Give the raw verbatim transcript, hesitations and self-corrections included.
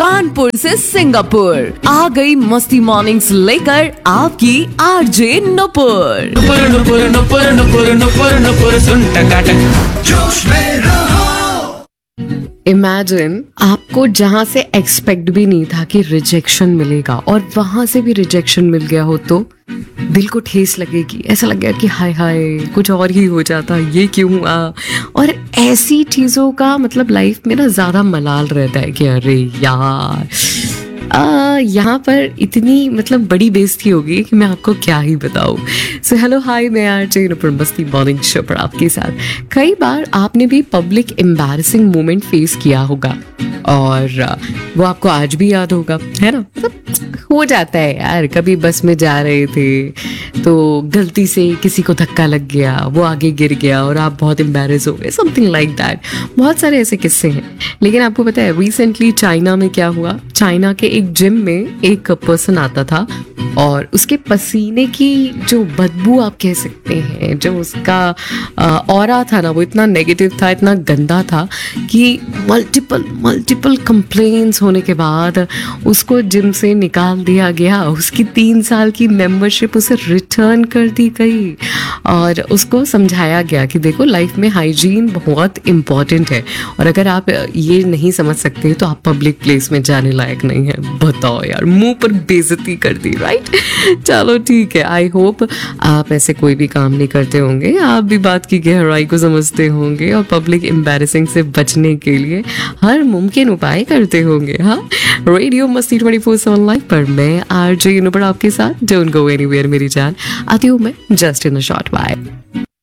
कानपुर से सिंगापुर आ गई मस्ती मॉर्निंग्स लेकर आपकी आरजे नुपुर। नुपुर नुपुर नुपुर नुपुर नुपुर नुपुर सुन टकाटक जोश में रहो। इमेजिन आपको जहां से एक्सपेक्ट भी नहीं था कि रिजेक्शन मिलेगा और वहां से भी रिजेक्शन मिल गया हो तो दिल को ठेस लगेगी। ऐसा लग गया कि हाय हाय कुछ और ही हो जाता, ये क्यों हुआ। और ऐसी चीजों का मतलब लाइफ में ना ज्यादा मलाल रहता है कि अरे यार आ, यहाँ पर इतनी मतलब बड़ी बेइज्जती होगी कि मैं आपको क्या ही बताऊँ। सो हेलो हाय, मैं आरजे नुपुर मस्ती मॉर्निंग शो पर आपके साथ। कई बार आपने भी पब्लिक एम्बैरेसिंग मोमेंट फेस किया होगा और वो आपको आज भी याद होगा, है ना। मतलब हो जाता है यार, कभी बस में जा रहे थे तो गलती से किसी को धक्का लग गया, वो आगे गिर गया और आप बहुत एम्बैरेस हो गए, समथिंग लाइक दैट। बहुत सारे ऐसे किस्से हैं। लेकिन आपको पता है रिसेंटली चाइना में क्या हुआ। चाइना के एक जिम में एक पर्सन आता था और उसके पसीने की जो बदबू आप कह सकते हैं, जो उसका ऑरा था ना, वो इतना नेगेटिव था, इतना गंदा था कि मल्टीपल मल्टीपल कंप्लेंट्स होने के बाद उसको जिम से निकाल दिया गया। उसकी तीन साल की मेंबरशिप उसे रिटर्न कर दी गई और उसको समझाया गया कि देखो लाइफ में हाइजीन बहुत इम्पॉर्टेंट है और अगर आप ये नहीं समझ सकते तो आप पब्लिक प्लेस में जाने लायक नहीं है। बताओ यार, मुंह पर बेइज्जती कर दी, राइट। चलो ठीक है, आई होप आप ऐसे कोई भी काम नहीं करते होंगे, आप भी बात की गहराई को समझते होंगे और पब्लिक एम्बैरेसिंग से बचने के लिए हर मुमकिन उपाय करते होंगे। हाँ, रेडियो मस्ती ट्वेंटी फोर सेवन लाइव पर मैं आरजे नुपुर आपके साथ। डोंट गो एनीवेयर मेरी जान, आती हूँ मैं just in a short while.